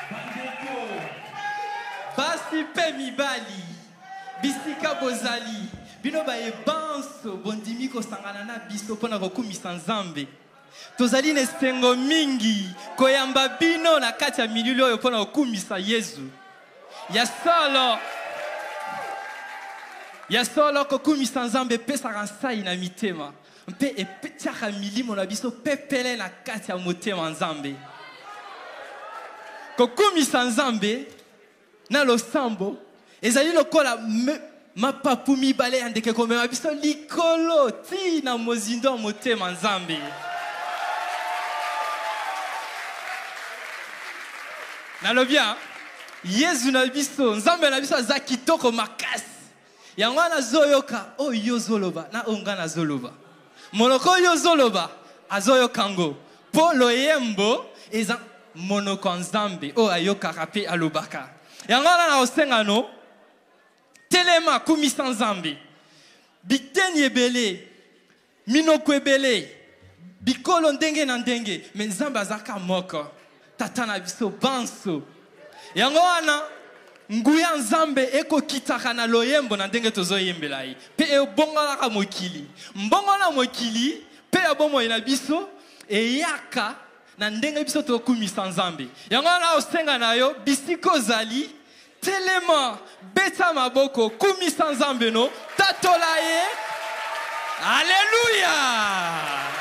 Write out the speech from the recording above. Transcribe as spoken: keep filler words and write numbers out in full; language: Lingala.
Basi pe mibali bisika bozali bino ba ebanso bondimi ko sangana na biso pona kokumisa Nzambe tozali nesengo mingi koyamba bino na kati ya milulu oyo pona kokumisa Yesu ya solo ya solo kokumisa Nzambe pesa kansai na mitema mpe epetiaka milimo na biso pepele na kati ya motema Nzambe kokumisa Nzambe na losambo ezali lokola mapapu mibale ya ndeke komema biso likolo ti na mozindo motema Nzambe nalobia Yesu na biso Nzambe na biso aza kitoko makasi yango wana zoyoka oyo zoloba na onga na zoloba monoko oyo zoloba azoyoka ngo po loyembo eza monoko Nzambe o ayokaka pe alobaka yango wana na osengano telema kumisa Nzambe biteni ebele minoko ebele bikolo ndenge na ndenge me Nzambe azaka moko tata na biso banso yango wana nguya Nzambe eko kitaka na loyembo na ndenge tozoyembela yi pe ebongolaka mokili mbongola mokili pe abomo na biso eyaka na ndenge biso tokumisa Nzambe yango wana osenga na yo bisiko zali telema beta maboko kumisa Nzambe no tatola ye Alléluia.